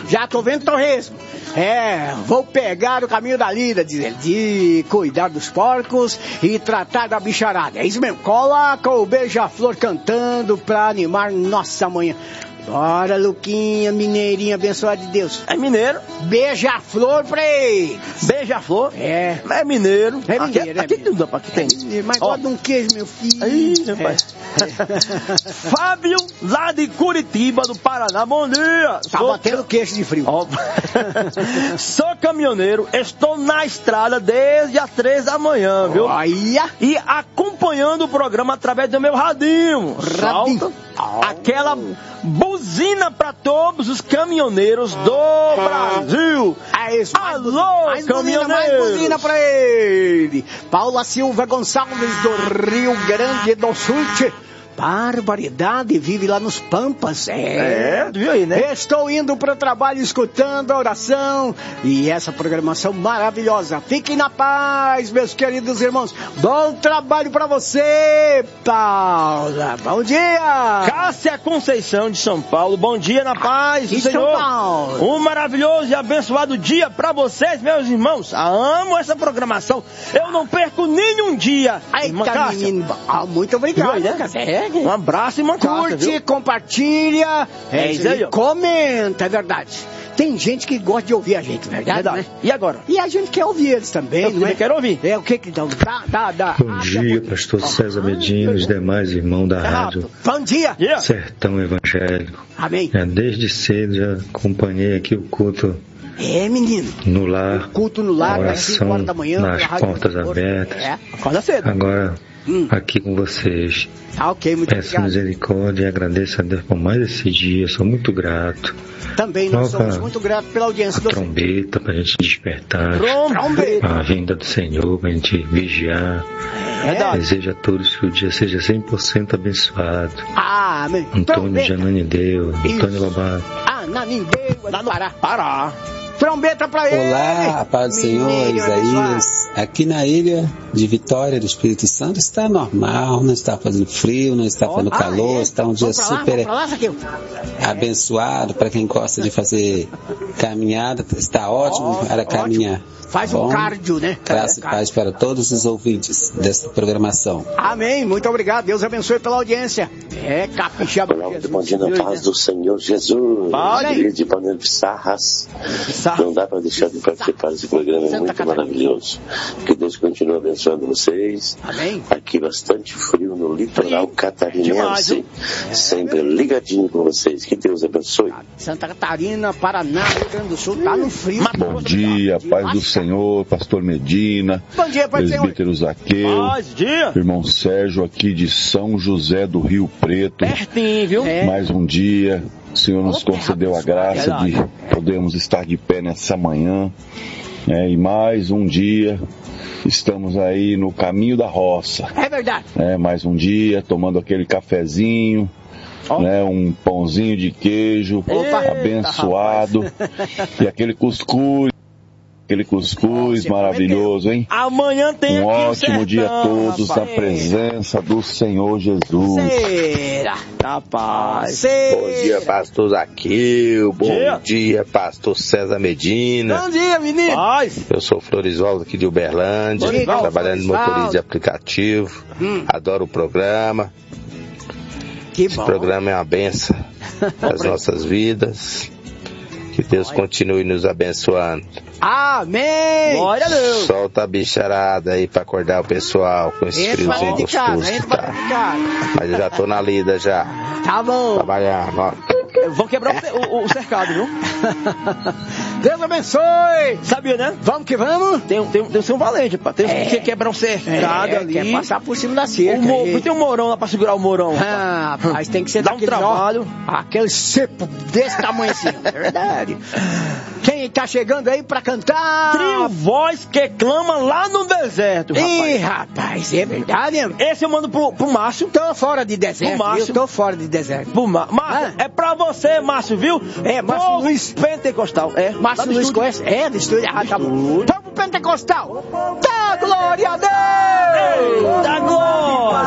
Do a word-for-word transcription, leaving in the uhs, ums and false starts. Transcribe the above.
Já tô vendo torresmo. É, vou pegar o caminho da lida, diz ele, de cuidar dos porcos e tratar da bicharada. É isso mesmo, coloca o beija-flor cantando pra animar nossa manhã. Bora, Luquinha, mineirinho abençoado de Deus. É mineiro. Beija-flor pra ele. Beija-flor? É. É mineiro. É Aqui, mineiro, é aqui mineiro. tudo, rapaz, aqui tem. É, mas gosta de um queijo, meu filho. Aí, rapaz. É. Fábio, lá de Curitiba, do Paraná. Bom dia. Tá Sou batendo queixo de frio. Ó, sou caminhoneiro, estou na estrada desde as três da manhã, viu? Olha. E acompanhando o programa através do meu radinho. Radinho. Solta aquela buzina para todos os caminhoneiros do Brasil. É isso. Mais Alô, buzina, mais caminhoneiros. buzina, mais buzina pra ele. Paula Silva Gonçalves do Rio Grande do Sul. Barbaridade, vive lá nos Pampas. É, é viu aí, né? Estou indo para o trabalho escutando a oração e essa programação maravilhosa. Fiquem na paz, meus queridos irmãos. Bom trabalho para você, Paula. Bom dia. Cássia Conceição de São Paulo. Bom dia, na paz do Senhor. São Paulo. Um maravilhoso e abençoado dia para vocês, meus irmãos. amo essa programação. Eu não perco nenhum dia. Irmã Cássia. Ah, muito obrigado. Viu aí, né? É. Um abraço e uma curte, compartilha, é, é isso aí, ó. Comenta, é verdade. Tem gente que gosta de ouvir a gente, verdade? verdade. Né? E agora? E a gente quer ouvir eles também, Eu não é? quero ouvir. É o que que dá? Dá, dá, dá. Bom ah, dia, pastor César Medina, os demais irmãos da é rádio. Bom dia. Yeah. Sertão Evangélico. Amém. É, desde cedo já acompanhei aqui o culto. É, menino. No lar. O culto no lar, às cinco horas da manhã. Nas portas abertas. É, acorda cedo. Agora, hum. aqui com vocês. Ah, ok, muito Peço obrigado. misericórdia e agradeço a Deus por mais esse dia. Sou muito grato. Também nós Coloca somos muito gratos pela audiência do trombeta para a gente despertar. Trombeta. A vinda do Senhor, para a gente vigiar. É. Desejo a todos que o dia seja cem por cento abençoado. Ah, amém. Antônio Jananideu, Antônio Lobato. Ah, Nanindeu, lá no Pará. Pará. Trombeta pra ele! Olá, a paz do Senhor, Isaías. Aqui na ilha de Vitória do Espírito Santo está normal, não está fazendo frio, não está fazendo oh, calor, ah, é? está um dia super lá, lá, abençoado para quem gosta de fazer caminhada, está ótimo oh, para caminhar. Faz um cardio, né? Graça e paz para todos os ouvintes desta programação. Amém, muito obrigado, Deus abençoe pela audiência. É, capixaba. Olá, muito bom dia na paz do Senhor Jesus. Pode. De Panelo Pissarras. Não dá para deixar de participar desse programa, é muito maravilhoso. Que Deus continue abençoando vocês. Amém. Aqui bastante frio no litoral catarinense. É, sempre ligadinho com vocês. Que Deus abençoe. Santa Catarina, Paraná, Rio Grande do Sul, tá no frio. Bom dia, paz do Senhor, pastor Medina. Bom dia, paz do Senhor. Presbítero Zaqueu. Bom dia. Irmão Sérgio aqui de São José do Rio Preto. Pertinho, viu? É. Mais um dia. O Senhor nos concedeu a graça de podermos estar de pé nessa manhã, né? E mais um dia estamos aí no caminho da roça. É verdade. É, mais um dia tomando aquele cafezinho, oh. né? Um pãozinho de queijo. Opa. Abençoado. Rapaz. E aquele cuscuz. Aquele cuscuz oh, maravilhoso, hein? Amanhã tem um aqui ótimo o dia a todos na presença do Senhor Jesus. Será? Rapaz. Bom dia, pastor Zaqueu. Bom dia. dia, pastor César Medina. Bom dia, menino. Paz. Eu sou Florisvaldo aqui de Uberlândia, Florivaldo, trabalhando no motorista de aplicativo. Hum. Adoro o programa. Que Esse bom. programa é uma benção nas nossas vidas. Que Deus continue nos abençoando. Amém! Glória a Deus! Solta a bicharada aí pra acordar o pessoal com esse friozinho gostoso que tá. Mas eu já tô na lida já. Tá bom. Trabalhar. Vão quebrar o, o, o cercado, viu? Deus abençoe! Sabia, né? Vamos que vamos? Tem, tem, tem que ser um valente, pá. Tem é. que quebrar um cercado é, ali. Quer passar por cima da cerca. O, tem um morão lá pra segurar o morão. Ah, rapaz, tem que ser Dá um trabalho. Ó, aquele cepo desse tamanho assim. É verdade. Quem tá chegando aí pra cantar? Trio Voz que clama lá no deserto, rapaz. Ih, rapaz, é verdade, hein? Esse eu mando pro, pro Márcio. Tô fora de deserto. Pro Márcio. Eu tô fora de deserto. Pro Márcio. Márcio, ah. é pra você, Márcio, viu? É, Márcio Povo Luiz. Pentecostal. É. Márcio Luiz conhece? É, do estúdio. Ah, tá bom. Povo Pentecostal. Da glória a Deus! Eita glória!